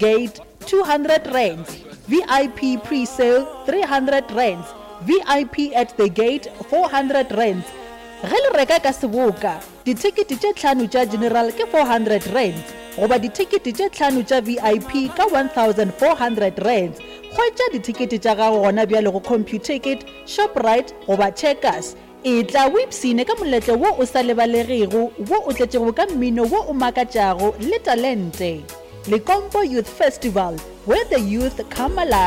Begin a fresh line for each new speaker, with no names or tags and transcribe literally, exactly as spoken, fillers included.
gate two hundred rands, V I P pre-sale three hundred rands, V I P at the gate four hundred rands. Ge le reka ka seboka, ditikete tše hlano tša general ke four hundred rands, goba ditikete tše hlano tša V I P ka one thousand four hundred rands. Hwetša ditikete tša gago gona bjale go CompuTicket, Shoprite goba Checkers. E tla o ipsine ka moletlo wo o sa lebalegego, wo o tletšego ka mmino wo o makatšago le talente. Limpopo Youth Festival, where the youth come alive.